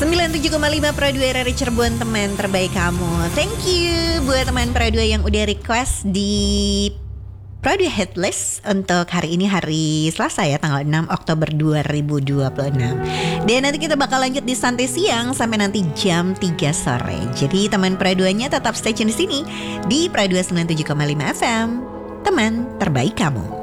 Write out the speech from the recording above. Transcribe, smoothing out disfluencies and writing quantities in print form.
97,5 Pro 2 RRI Cirebon, teman terbaik kamu. Thank you buat teman Pro 2 yang udah request di Pro 2 Hitlist untuk hari ini, hari Selasa ya, tanggal 6 Oktober 2026. Dan nanti kita bakal lanjut di Santai Siang sampai nanti jam 3 sore. Jadi teman Pro 2-nya tetap stay tune di sini di Pro 2 97,5 FM. Teman terbaik kamu.